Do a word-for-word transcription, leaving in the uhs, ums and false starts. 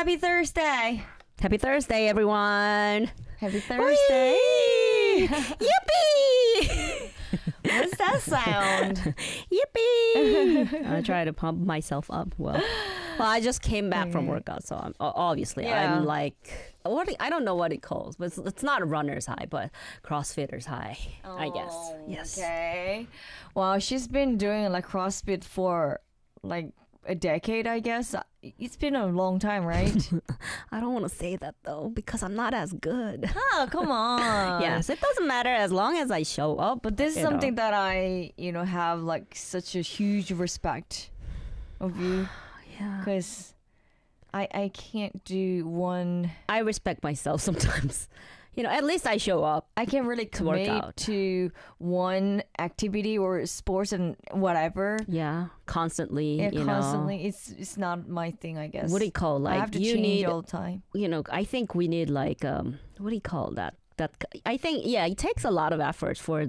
Happy Thursday. Happy Thursday, everyone. Happy Thursday. Yippee! What does that sound? Yippee! I try to pump myself up. Well, well, I just came back from workout, so I'm, obviously Yeah. I'm like, what do- I don't know what it calls, but it's, it's not a runner's high, but CrossFitter's high, I guess. Yes. Okay. Well, she's been doing like CrossFit for like a decade, I guess. It's been a long time, right? I don't want to say that though because I'm not as good. Oh, come on. Yes, it doesn't matter as long as I show up. But this is you know. something that I, you know, have like such a huge respect of you Yeah. because I I can't do one. I respect myself sometimes. You know, at least I show up. I can't really To work commit out. to one activity or sports and whatever. Yeah, constantly. Yeah, you constantly. know, It's it's not my thing, I guess. what do you call like I have to you change need? all the time. You know, I think we need like um, what do you call that? That I think yeah, it takes a lot of effort for